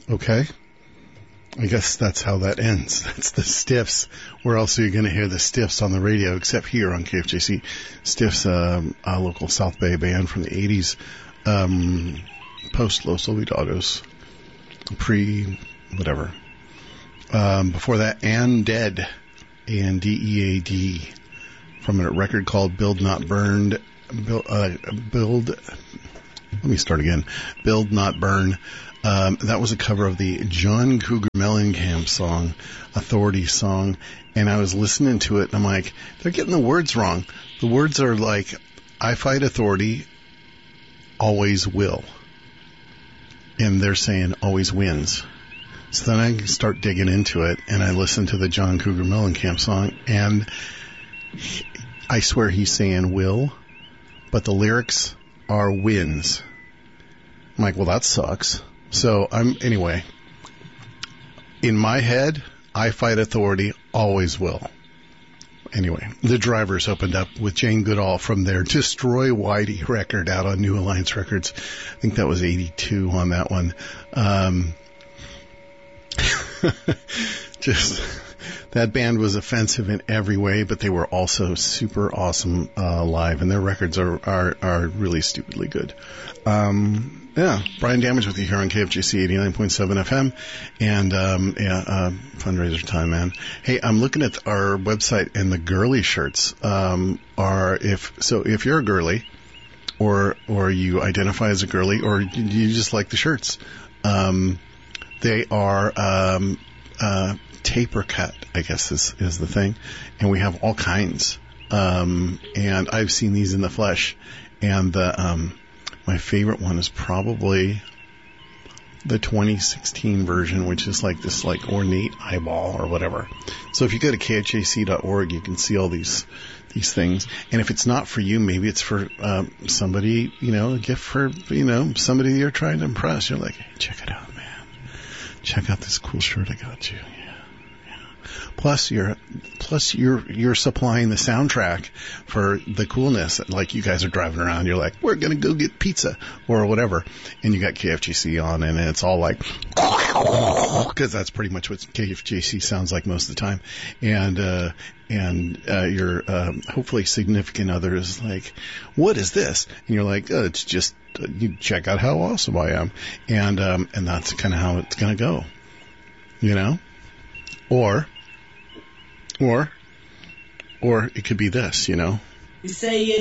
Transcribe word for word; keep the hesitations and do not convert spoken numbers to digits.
Okay. I guess that's how that ends. That's the Stiffs. Where else are you going to hear the Stiffs on the radio except here on K F J C? Stiffs, um, a local South Bay band from the eighties, um, post Los Olvidados, pre whatever. Um, before that, Ann Dead, A N D E A D, from a record called Build Not Burned. Build, uh, build let me start again. Build Not Burn. Um, that was a cover of the John Cougar Mellencamp song, Authority song, and I was listening to it, and I'm like, they're getting the words wrong. The words are like, I fight authority, always will. And they're saying always wins. So then I start digging into it, and I listen to the John Cougar Mellencamp song, and I swear he's saying will, but the lyrics are wins. I'm like, well, that sucks. So I'm, anyway, in my head, I fight authority, always will. Anyway, the Drivers opened up with Jane Goodall from their Destroy Whitey record out on New Alliance Records. I think that was eighty-two on that one. Um, just, that band was offensive in every way, but they were also super awesome uh, live, and their records are, are, are really stupidly good. Um, yeah, Brian Damage with you here on K F J C eighty-nine point seven F M, and um, yeah, uh, fundraiser time, man. Hey, I'm looking at our website, and the girly shirts um, are, if so, if you're a girly, or or you identify as a girly, or you just like the shirts, um, they are um, uh, taper cut, I guess is is the thing, and we have all kinds. Um, and I've seen these in the flesh, and the um, my favorite one is probably the twenty sixteen version, which is like this like ornate eyeball or whatever. So if you go to K H A C dot org, you can see all these these things. And if it's not for you, maybe it's for um, somebody, you know, a gift for, you know, somebody you're trying to impress. You're like, hey, check it out, man. Check out this cool shirt I got you. Plus, you're plus you're you're supplying the soundtrack for the coolness. Like you guys are driving around, you're like, we're gonna go get pizza or whatever, and you got K F G C on, and it's all like, because that's pretty much what K F G C sounds like most of the time. And uh, and uh, your um, hopefully significant other is like, what is this? And you're like, oh, it's just uh, you check out how awesome I am, and um, and that's kind of how it's gonna go, you know, or. Or, or it could be this, you know. You say it.